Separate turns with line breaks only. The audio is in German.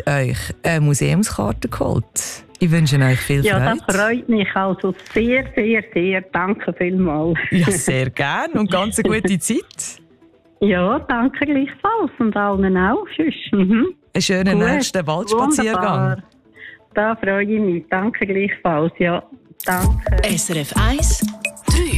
euch eine Museumskarte geholt. Ich wünsche euch viel Freude.
Ja, das freut mich also sehr, sehr, sehr. Danke vielmals.
Ja, sehr gern und ganz eine gute Zeit.
Ja, danke gleichfalls und allen auch. Tschüss. Mhm.
Einen schönen
Gut.
nächsten Waldspaziergang.
Wunderbar. Da freue ich mich. Danke gleichfalls. Ja, danke.
SRF 1